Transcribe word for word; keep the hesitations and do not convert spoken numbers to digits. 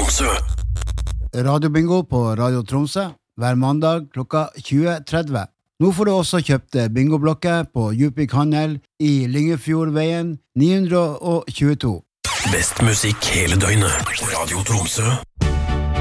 Tromsø. Radiobingo på Radio Tromsø hver mandag klokka tjue tretti. Nå får du også kjøpt bingoblokker på Djupvik Handel i Lyngefjordveien ni hundre tjueto. Best musikk hele døgnet. Radio Tromsø.